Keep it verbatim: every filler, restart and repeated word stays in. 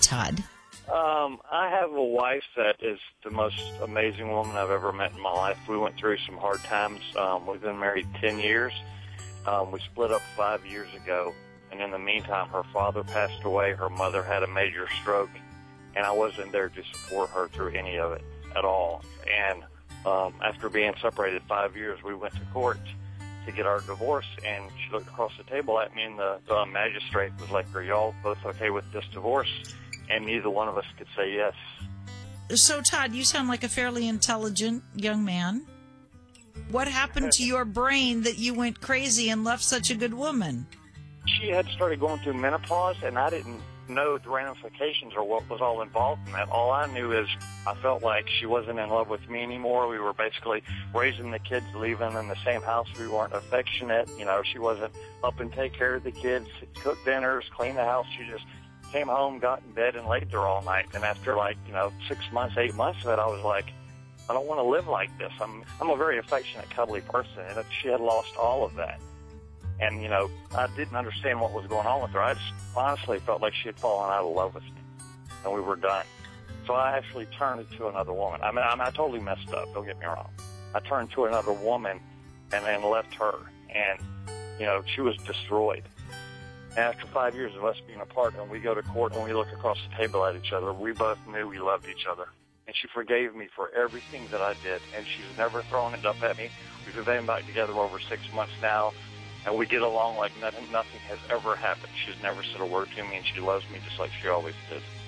Todd? Um, I have a wife that is the most amazing woman I've ever met in my life. We went through some hard times. Um, we've been married ten years. Um, we split up five years ago, and in the meantime, her father passed away. Her mother had a major stroke, and I wasn't there to support her through any of it at all. And um, after being separated five years, we went to court to get our divorce, and she looked across the table at me, and the, the magistrate was like, "Are y'all both okay with this divorce?" And neither one of us could say yes. So, Todd, you sound like a fairly intelligent young man. What happened to your brain that you went crazy and left such a good woman? She had started going through menopause, and I didn't know the ramifications or what was all involved in that. All I knew is I felt like she wasn't in love with me anymore. We were basically raising the kids, living in the same house. We weren't affectionate. You know, she wasn't up and take care of the kids, cook dinners, clean the house. She just came home, got in bed, and laid there all night. And after, like, you know, six months, eight months of it, I was like, I don't want to live like this. I'm I'm a very affectionate, cuddly person, and she had lost all of that. And, you know, I didn't understand what was going on with her. I just honestly felt like she had fallen out of love with me, and we were done. So I actually turned to another woman. I mean, I, mean, I totally messed up, don't get me wrong. I turned to another woman and then left her, and, you know, she was destroyed. After five years of us being apart, and we go to court and we look across the table at each other, we both knew we loved each other. And she forgave me for everything that I did, and she's never thrown it up at me. We've been back together over six months now, and we get along like nothing, nothing has ever happened. She's never said a word to me, and she loves me just like she always did.